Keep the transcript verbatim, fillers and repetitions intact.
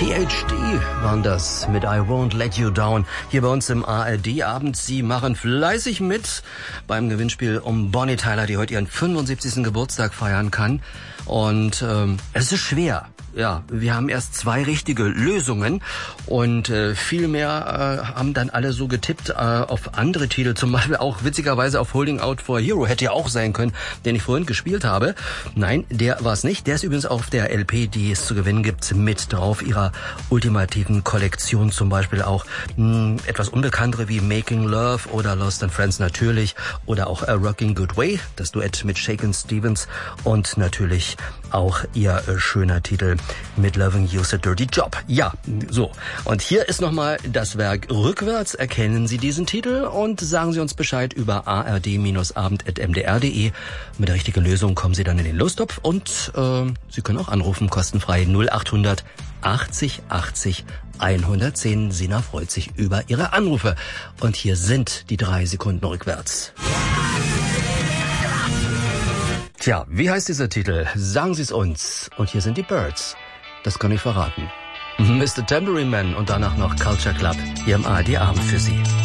P H D waren das mit I Won't Let You Down. Hier bei uns im A R D-Abend. Sie machen fleißig mit beim Gewinnspiel um Bonnie Tyler, die heute ihren fünfundsiebzigsten Geburtstag feiern kann. Und ähm, es ist schwer. Ja, wir haben erst zwei richtige Lösungen und äh, viel mehr äh, haben dann alle so getippt äh, auf andere Titel, zum Beispiel auch witzigerweise auf Holding Out for a Hero, hätte ja auch sein können, den ich vorhin gespielt habe. Nein, der war es nicht. Der ist übrigens auf der L P, die es zu gewinnen gibt, mit drauf, ihrer ultimativen Kollektion, zum Beispiel auch mh, etwas unbekanntere wie Making Love oder Lost and Friends natürlich oder auch A Rocking Good Way, das Duett mit Shakin' Stevens und natürlich auch ihr äh, schöner Titel mit Loving You's a Dirty Job. Ja, so. Und hier ist nochmal das Werk rückwärts. Erkennen Sie diesen Titel und sagen Sie uns Bescheid über a r d abend at m d r punkt d e. Mit der richtigen Lösung kommen Sie dann in den Lostopf und äh, Sie können auch anrufen, kostenfrei null acht hundert achtzig achtzig hundertzehn. Sina freut sich über Ihre Anrufe. Und hier sind die drei Sekunden rückwärts. Tja, wie heißt dieser Titel? Sagen Sie es uns. Und hier sind die Birds. Das kann ich verraten. Mister Tambourine Man und danach noch Culture Club hier im A R D-Abend für Sie.